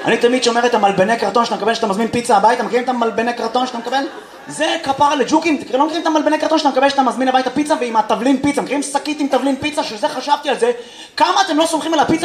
אני תמיד שומר את המלבני קרטון שאתה מקבל שאתה מזמין פיצה הביתה, מכירים את המלבני קרטון שאתה מקבל? זה כפרה לג'וקים, לא מכירים את המלבני קרטון שאתה מקבל שאתה מזמין הביתה פיצה ועם התבלין פיצה, מכירים שקית עם תבלין פיצה, שזה חשבתי על זה, כמה אתם לא סומכים על הפיצה